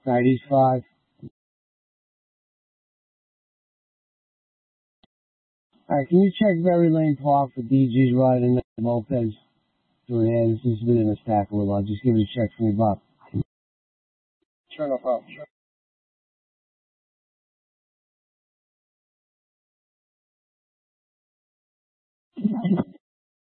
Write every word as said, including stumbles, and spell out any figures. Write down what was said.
ninety-five. Alright, can you check Berry Lane Park for D Gs riding the mopeds? Doing hands. This has been in a stack a little. I'll just give it a check for me, Bob. Sure, no problem. Sure.